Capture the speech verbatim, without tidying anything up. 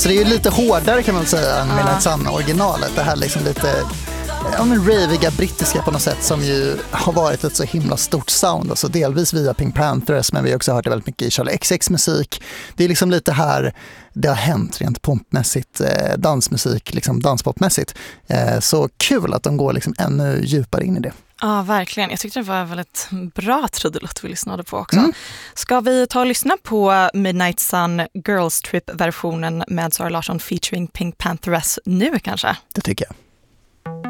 Alltså det är ju lite hårdare kan man säga än Midnight Sun-originalet. Det här liksom lite ja, men raviga brittiska på något sätt som ju har varit ett så himla stort sound. Alltså delvis via Pink Panthers, men vi har också hört det väldigt mycket i Charlie X C X musik. Det är liksom lite här det har hänt rent pompmässigt, eh, dansmusik, liksom danspopmässigt. Eh, så kul att de går liksom ännu djupare in i det. Ja, verkligen. Jag tyckte det var en väldigt bra trudelutt vi lyssnade på också. Mm. Ska vi ta och lyssna på Midnight Sun Girls Trip-versionen med Zara Larsson featuring Pink Panthers nu kanske? Det tycker jag.